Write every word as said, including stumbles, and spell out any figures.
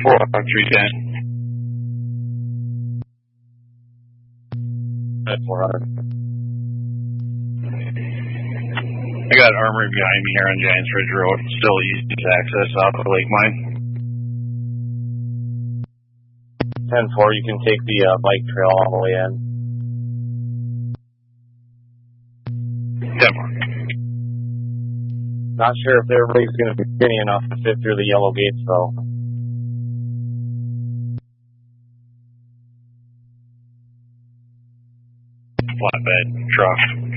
four three ten. At four hundred. I got armory behind me here on Giants Ridge Road. Still easy to access off of Lake Mine. ten four, you can take the uh, bike trail all the way in. ten four. Not sure if everybody's going to be skinny enough to fit through the yellow gates, though. Flatbed truck.